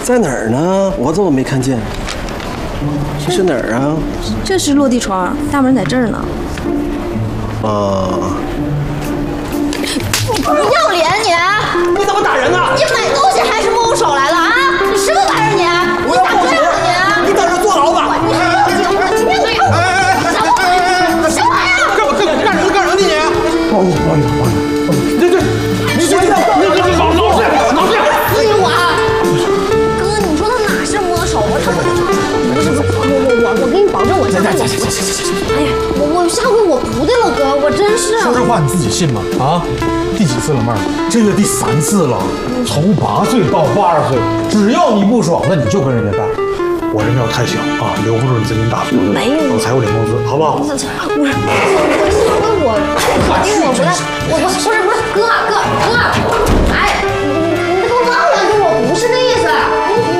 在哪儿呢？我怎么没看见？这是哪儿啊？ 这是落地窗，大门在这儿呢。 啊！ 不要脸你！ 你怎么打人呢？ 你买东西还是摸我手来了啊？你什么玩意儿你？ 我要报警！你等着坐牢吧！ 你还报警？我今天就要！什么玩意儿？什么玩意儿？ 干什么你？你这老实！ 死你我！哥，你说他哪是摸手啊？他不是我给你保证，我下回哎呀，我下回我不对了，哥，我真是。 说实话，你自己信吗？啊，第几次了，妹儿？这月第3次了，从8岁到82岁，只要你不爽，那你就跟人家干。我这庙太小啊，留不住你这根大胡子。 没有， 等财务领工资，好不好？ 不是，下回我不是，哥，哎。